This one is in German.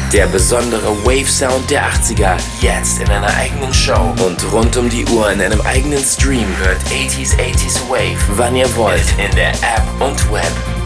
Der besondere Wave-Sound der 80er, jetzt in einer eigenen Show und rund um die Uhr in einem eigenen Stream. Hört 80s Wave, wann ihr wollt, in der App und Web.